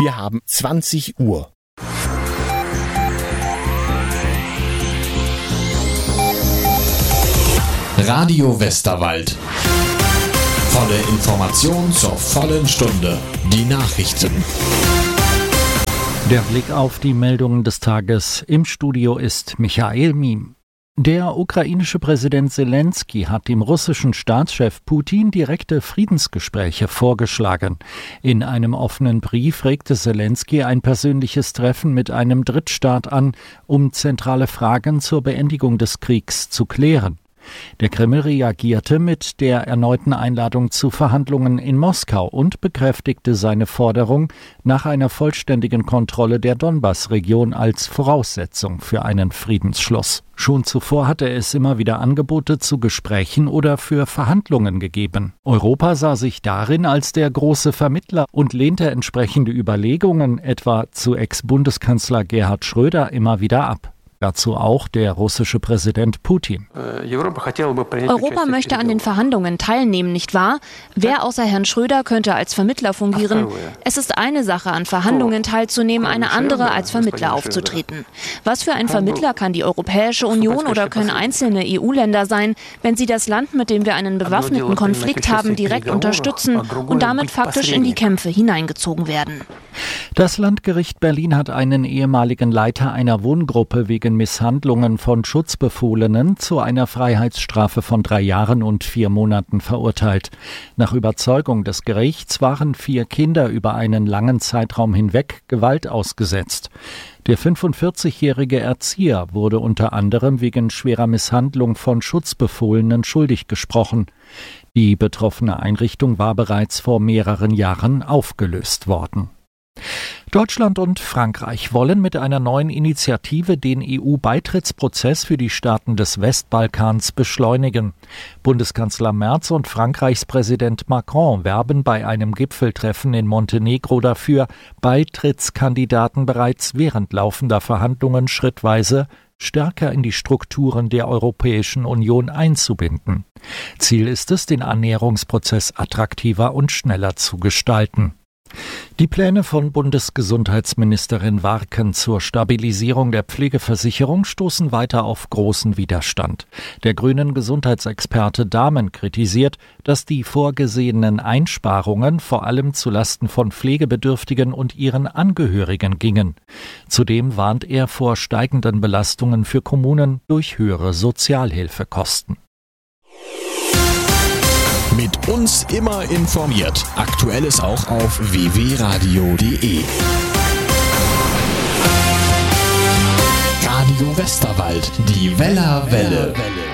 Wir haben 20 Uhr. Radio Westerwald. Volle Information zur vollen Stunde. Die Nachrichten. Der Blick auf die Meldungen des Tages. Im Studio ist Michael Miem. Der ukrainische Präsident Selensky hat dem russischen Staatschef Putin direkte Friedensgespräche vorgeschlagen. In einem offenen Brief regte Selensky ein persönliches Treffen mit einem Drittstaat an, um zentrale Fragen zur Beendigung des Kriegs zu klären. Der Kreml reagierte mit der erneuten Einladung zu Verhandlungen in Moskau und bekräftigte seine Forderung nach einer vollständigen Kontrolle der Donbass-Region als Voraussetzung für einen Friedensschluss. Schon zuvor hatte es immer wieder Angebote zu Gesprächen oder für Verhandlungen gegeben. Europa sah sich darin als der große Vermittler und lehnte entsprechende Überlegungen, etwa zu Ex-Bundeskanzler Gerhard Schröder, immer wieder ab. Dazu auch der russische Präsident Putin. Europa möchte an den Verhandlungen teilnehmen, nicht wahr? Wer außer Herrn Schröder könnte als Vermittler fungieren? Es ist eine Sache, an Verhandlungen teilzunehmen, eine andere, als Vermittler aufzutreten. Was für ein Vermittler kann die Europäische Union oder können einzelne EU-Länder sein, wenn sie das Land, mit dem wir einen bewaffneten Konflikt haben, direkt unterstützen und damit faktisch in die Kämpfe hineingezogen werden? Das Landgericht Berlin hat einen ehemaligen Leiter einer Wohngruppe wegen Misshandlungen von Schutzbefohlenen zu einer Freiheitsstrafe von 3 Jahren und 4 Monaten verurteilt. Nach Überzeugung des Gerichts waren 4 Kinder über einen langen Zeitraum hinweg Gewalt ausgesetzt. Der 45-jährige Erzieher wurde unter anderem wegen schwerer Misshandlung von Schutzbefohlenen schuldig gesprochen. Die betroffene Einrichtung war bereits vor mehreren Jahren aufgelöst worden. Deutschland und Frankreich wollen mit einer neuen Initiative den EU-Beitrittsprozess für die Staaten des Westbalkans beschleunigen. Bundeskanzler Merz und Frankreichs Präsident Macron werben bei einem Gipfeltreffen in Montenegro dafür, Beitrittskandidaten bereits während laufender Verhandlungen schrittweise stärker in die Strukturen der Europäischen Union einzubinden. Ziel ist es, den Annäherungsprozess attraktiver und schneller zu gestalten. Die Pläne von Bundesgesundheitsministerin Warken zur Stabilisierung der Pflegeversicherung stoßen weiter auf großen Widerstand. Der grünen Gesundheitsexperte Dahmen kritisiert, dass die vorgesehenen Einsparungen vor allem zulasten von Pflegebedürftigen und ihren Angehörigen gingen. Zudem warnt er vor steigenden Belastungen für Kommunen durch höhere Sozialhilfekosten. Mit uns immer informiert. Aktuelles auch auf www.radio.de. Radio Westerwald, die Weller Welle.